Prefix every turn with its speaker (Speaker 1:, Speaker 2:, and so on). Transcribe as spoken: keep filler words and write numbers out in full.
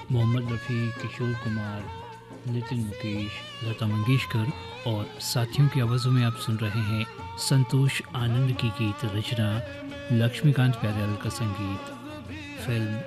Speaker 1: मोहम्मद रफ़ी, किशोर कुमार, नितिन मुकेश, लता मंगेशकर और साथियों की आवाज़ों में आप सुन रहे हैं संतोष आनंद की गीत रचना, लक्ष्मीकांत प्यारेलाल का संगीत। फिल्म